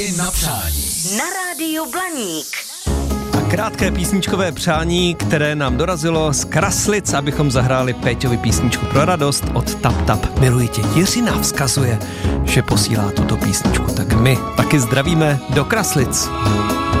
I na přání. Na rádiu Blaník. A krátké písničkové přání, které nám dorazilo z Kraslic, abychom zahráli Péťovi písničku pro radost od Tap Tap. Miluji tě. Jiřina vzkazuje, že posílá tuto písničku. Tak my taky zdravíme do Kraslic.